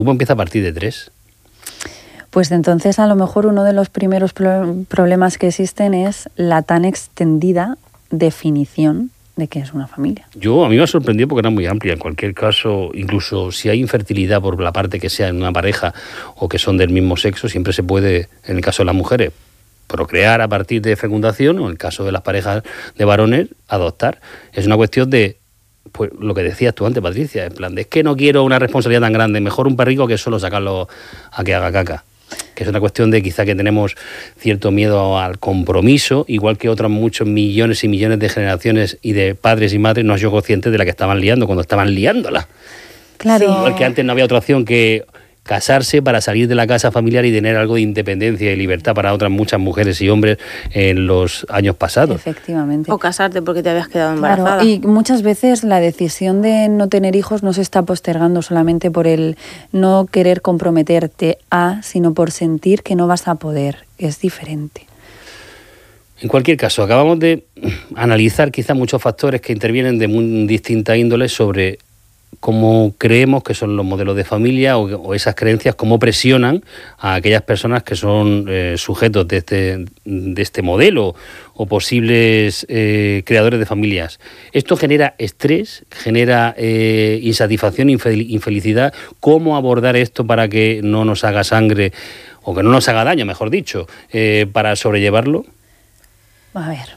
empieza a partir de 3. Pues entonces a lo mejor uno de los primeros problemas que existen es la tan extendida definición de qué es una familia. A mí me ha sorprendido porque era muy amplia. En cualquier caso, incluso si hay infertilidad por la parte que sea en una pareja o que son del mismo sexo, siempre se puede, en el caso de las mujeres, procrear a partir de fecundación, o en el caso de las parejas de varones, adoptar. Es una cuestión de, pues lo que decías tú antes, Patricia, en plan de, es que no quiero una responsabilidad tan grande, mejor un perrico que solo sacarlo a que haga caca. Que es una cuestión de quizá que tenemos cierto miedo al compromiso, igual que otros muchos millones y millones de generaciones y de padres y madres no han sido conscientes de la que estaban liando cuando estaban liándola. Claro. Sí. Igual que antes no había otra opción que casarse para salir de la casa familiar y tener algo de independencia y libertad para otras muchas mujeres y hombres en los años pasados. Efectivamente. O casarte porque te habías quedado embarazada. Claro, y muchas veces la decisión de no tener hijos no se está postergando solamente por el no querer comprometerte sino por sentir que no vas a poder. Es diferente. En cualquier caso, acabamos de analizar quizá muchos factores que intervienen de muy distinta índole sobre cómo creemos que son los modelos de familia o esas creencias, cómo presionan a aquellas personas que son sujetos de este modelo o posibles creadores de familias. Esto genera estrés, genera insatisfacción, infelicidad. ¿Cómo abordar esto para que no nos haga sangre o que no nos haga daño, mejor dicho, para sobrellevarlo? A ver.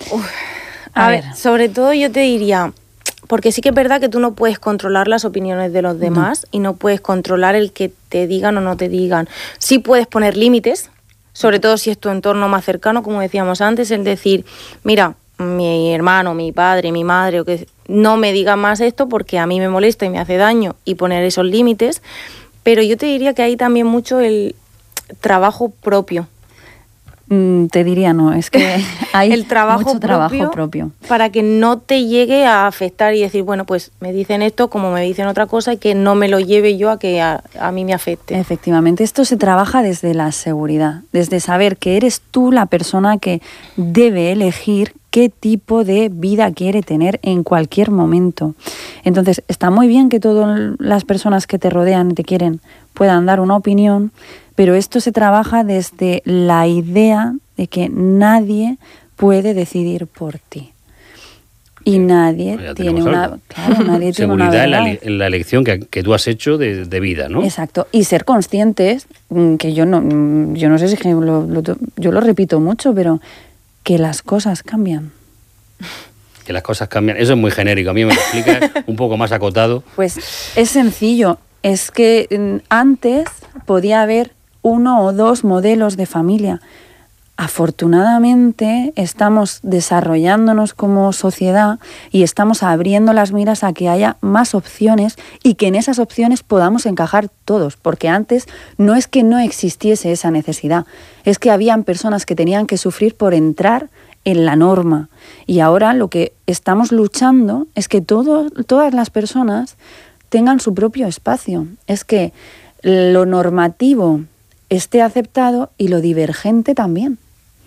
A ver, sobre todo yo te diría, porque sí que es verdad que tú no puedes controlar las opiniones de los demás y no puedes controlar el que te digan o no te digan. Sí puedes poner límites, sobre todo si es tu entorno más cercano, como decíamos antes, el decir, mira, mi hermano, mi padre, mi madre, o que no me digan más esto porque a mí me molesta y me hace daño, y poner esos límites. Pero yo te diría que hay también mucho el trabajo propio. Te diría no, es que hay el trabajo propio para que no te llegue a afectar y decir, bueno, pues me dicen esto como me dicen otra cosa y que no me lo lleve yo a que a mí me afecte. Efectivamente, esto se trabaja desde la seguridad, desde saber que eres tú la persona que debe elegir qué tipo de vida quiere tener en cualquier momento. Entonces, está muy bien que todas las personas que te rodean y te quieren puedan dar una opinión, pero esto se trabaja desde la idea de que nadie puede decidir por ti. Y nadie tiene una... Claro, nadie tiene una verdad. Seguridad en la elección que tú has hecho de vida, ¿no? Exacto. Y ser conscientes, que yo no sé si yo lo repito mucho, pero que las cosas cambian. Que las cosas cambian. Eso es muy genérico. A mí me lo explicas un poco más acotado. Pues es sencillo. Es que antes podía haber 1 o 2 modelos de familia. Afortunadamente estamos desarrollándonos como sociedad y estamos abriendo las miras a que haya más opciones y que en esas opciones podamos encajar todos, porque antes no es que no existiese esa necesidad, es que habían personas que tenían que sufrir por entrar en la norma, y ahora lo que estamos luchando es que todas las personas tengan su propio espacio, es que lo normativo esté aceptado y lo divergente también.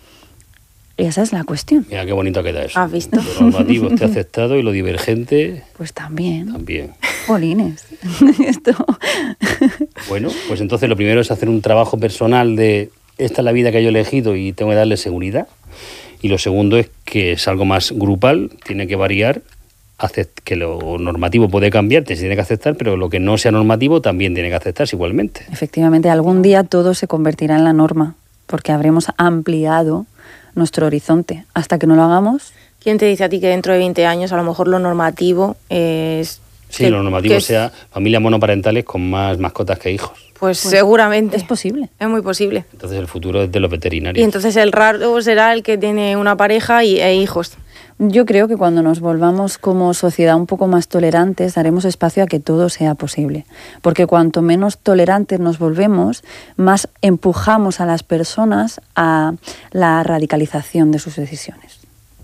Esa es la cuestión. Mira qué bonito queda eso. ¿Has visto? Lo normativo esté aceptado y lo divergente... Pues también. También. Jolines. Esto... Bueno, pues entonces lo primero es hacer un trabajo personal de esta es la vida que yo he elegido y tengo que darle seguridad. Y lo segundo es que es algo más grupal, tiene que variar, que lo normativo puede cambiar, se tiene que aceptar, pero lo que no sea normativo también tiene que aceptarse igualmente. Efectivamente, algún día todo se convertirá en la norma, porque habremos ampliado nuestro horizonte. Hasta que no lo hagamos... ¿Quién te dice a ti que dentro de 20 años a lo mejor lo normativo es... Sí, lo normativo sea familias monoparentales con más mascotas que hijos. Pues seguramente. Es posible. Es muy posible. Entonces el futuro es de los veterinarios. Y entonces el raro será el que tiene una pareja e hijos. Yo creo que cuando nos volvamos como sociedad un poco más tolerantes, daremos espacio a que todo sea posible. Porque cuanto menos tolerantes nos volvemos, más empujamos a las personas a la radicalización de sus decisiones.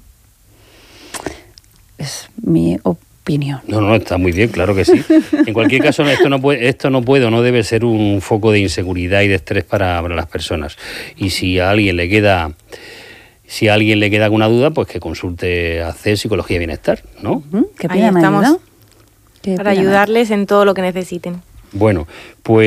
Es mi opinión. No, está muy bien, claro que sí. En cualquier caso, esto no puede o no debe ser un foco de inseguridad y de estrés para las personas. Y si a alguien le queda alguna duda, pues que consulte a CES Psicología y Bienestar, ¿no? Que pidan ayuda. Para ayudarles en todo lo que necesiten. Bueno, pues